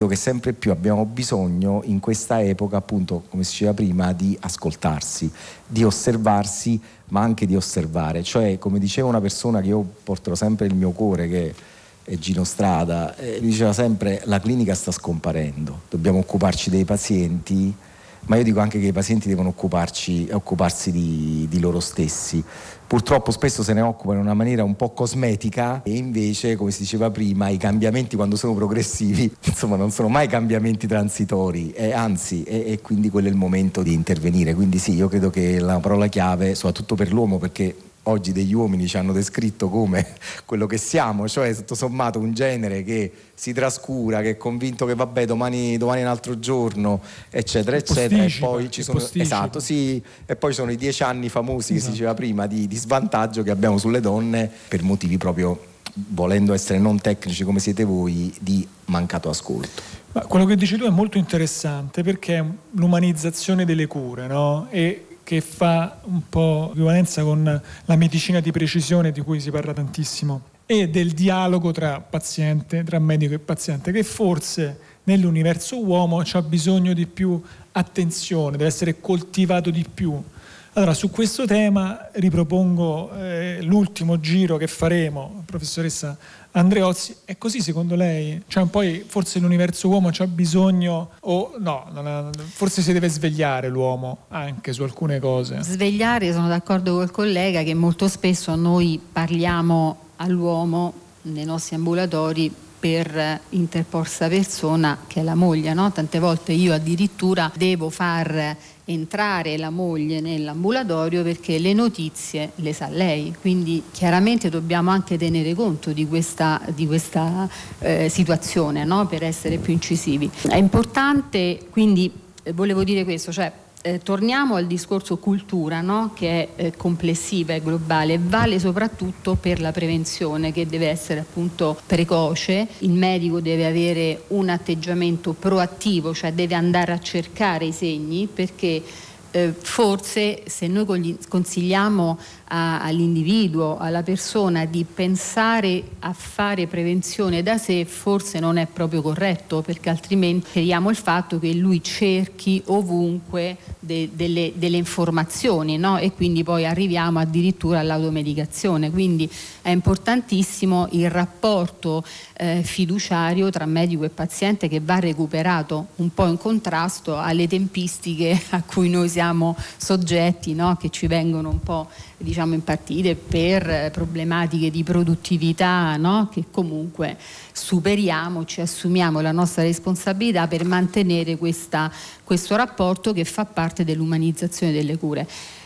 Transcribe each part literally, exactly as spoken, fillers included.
che sempre più abbiamo bisogno in questa epoca, appunto, come si diceva prima, di ascoltarsi, di osservarsi, ma anche di osservare. Cioè, come diceva una persona che io porterò sempre nel mio cuore, che è Gino Strada, eh, diceva sempre: la clinica sta scomparendo, dobbiamo occuparci dei pazienti, ma io dico anche che i pazienti devono occuparci, occuparsi di, di loro stessi. Purtroppo spesso se ne occupano in una maniera un po' cosmetica, e invece, come si diceva prima, i cambiamenti, quando sono progressivi, insomma, non sono mai cambiamenti transitori, e anzi, e, e quindi quello è il momento di intervenire. Quindi sì, io credo che la parola chiave, soprattutto per l'uomo, perché oggi degli uomini ci hanno descritto come quello che siamo, cioè tutto sommato un genere che si trascura, che è convinto che vabbè domani, domani è un altro giorno, eccetera eccetera, e poi ci sono, esatto, sì, e poi sono i dieci anni famosi, esatto, che si diceva prima, di, di svantaggio che abbiamo sulle donne per motivi proprio, volendo essere non tecnici come siete voi, di mancato ascolto. Ma quello che dici tu è molto interessante, perché è l'umanizzazione delle cure, no? E che fa un po' equivalenza con la medicina di precisione di cui si parla tantissimo, e del dialogo tra paziente, tra medico e paziente, che forse nell'universo uomo c'ha bisogno di più attenzione, deve essere coltivato di più. Allora, su questo tema ripropongo eh, l'ultimo giro che faremo, professoressa Andreozzi. È così secondo lei? Cioè, poi forse l'universo uomo c'ha bisogno, o no, non ha, forse si deve svegliare l'uomo anche su alcune cose. Svegliare, sono d'accordo col collega che molto spesso noi parliamo all'uomo nei nostri ambulatori per interporsa persona, che è la moglie, no? Tante volte io addirittura devo far entrare la moglie nell'ambulatorio perché le notizie le sa lei, quindi chiaramente dobbiamo anche tenere conto di questa, di questa eh, situazione, no? Per essere più incisivi. È importante, quindi eh, volevo dire questo, cioè Eh, torniamo al discorso cultura, no? Che è eh, complessiva e globale, vale soprattutto per la prevenzione, che deve essere appunto precoce. Il medico deve avere un atteggiamento proattivo, cioè deve andare a cercare i segni, perché eh, forse se noi consigliamo a, all'individuo, alla persona di pensare a fare prevenzione da sé, forse non è proprio corretto, perché altrimenti creiamo il fatto che lui cerchi ovunque de, delle, delle informazioni, no? E quindi poi arriviamo addirittura all'automedicazione. Quindi è importantissimo il rapporto eh, fiduciario tra medico e paziente, che va recuperato un po' in contrasto alle tempistiche a cui noi siamo soggetti, no? Che ci vengono un po', diciamo, impartite per problematiche di produttività, no? Che comunque superiamo, ci assumiamo la nostra responsabilità per mantenere questa, questo rapporto che fa parte dell'umanizzazione delle cure.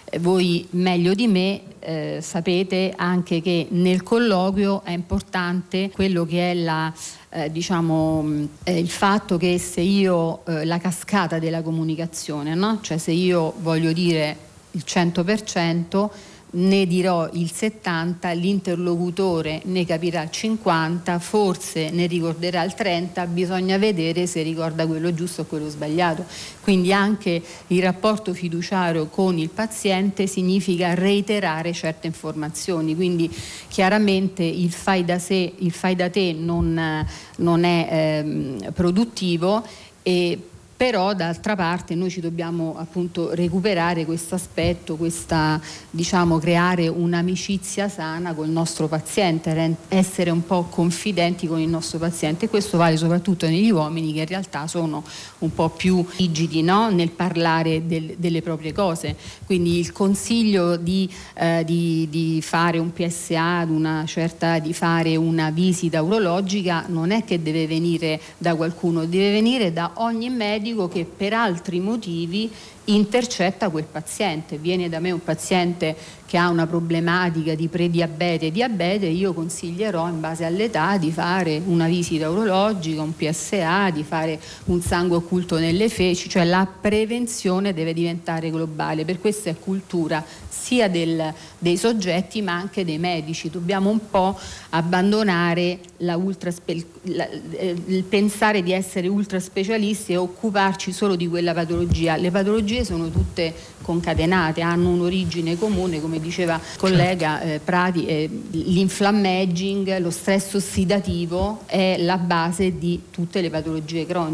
Voi meglio di me eh, sapete anche che nel colloquio è importante quello che è la eh, diciamo eh, il fatto che se io eh, la cascata della comunicazione, no? Cioè se io voglio dire il cento per cento, ne dirò il settanta, l'interlocutore ne capirà il cinquanta, forse ne ricorderà il trenta, bisogna vedere se ricorda quello giusto o quello sbagliato. Quindi anche il rapporto fiduciario con il paziente significa reiterare certe informazioni, quindi chiaramente il fai da sé, il fai da te non, non è ehm, produttivo, e però d'altra parte noi ci dobbiamo appunto recuperare questo aspetto, questa, diciamo, creare un'amicizia sana col nostro paziente, essere un po' confidenti con il nostro paziente, e questo vale soprattutto negli uomini, che in realtà sono un po' più rigidi, no? Nel parlare del, delle proprie cose. Quindi il consiglio di, eh, di, di fare un P S A ad una certa, di fare una visita urologica, non è che deve venire da qualcuno, deve venire da ogni medico che per altri motivi intercetta quel paziente. Viene da me un paziente che ha una problematica di prediabete e diabete, io consiglierò in base all'età di fare una visita urologica, un P S A, di fare un sangue occulto nelle feci, cioè la prevenzione deve diventare globale. Per questo è cultura sia del, dei soggetti ma anche dei medici. Dobbiamo un po' abbandonare la ultra, la, il pensare di essere ultra specialisti e occupare occuparci solo di quella patologia. Le patologie sono tutte concatenate, hanno un'origine comune, come diceva il collega eh, Prati, eh, l'inflammaging, lo stress ossidativo è la base di tutte le patologie croniche.